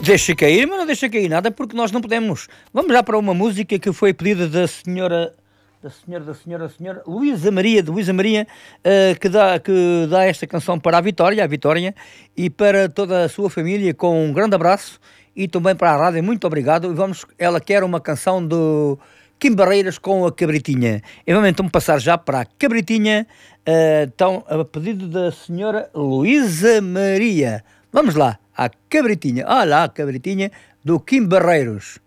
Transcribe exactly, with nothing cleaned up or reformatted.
deixa cair, mas não deixa cair nada porque nós não podemos. Vamos lá para uma música que foi pedida da senhora, da senhora, da senhora, da senhora Luísa Maria, de Luísa Maria, eh, que dá, que dá esta canção para a Vitória, a Vitória, e para toda a sua família com um grande abraço e também para a rádio, muito obrigado. E vamos, ela quer uma canção do Kim Barreiras com a Cabritinha. E vamos então passar já para a Cabritinha, eh, então, a pedido da senhora Luísa Maria. Vamos lá, a Cabritinha. Ah lá, a Cabritinha do Kim Barreiros.